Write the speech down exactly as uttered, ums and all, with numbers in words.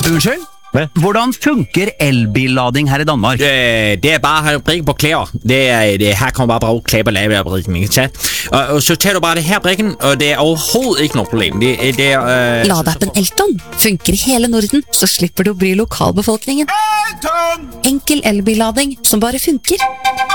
Unnskyld? Hva? Hvordan funker elbillading her i Danmark? Øh, det er bare at have brikken på klæder. Det er, det, her kommer bare bruge klæder på lavebrikken, ikke sant? Og, og så tager du bare det her brikken, og det er overhovedet ikke noe problem. Det, det er... Øh, Ladeappen Elton funker i hele Norden, så slipper du å bry lokalbefolkningen. Enkel elbillading som bare funker.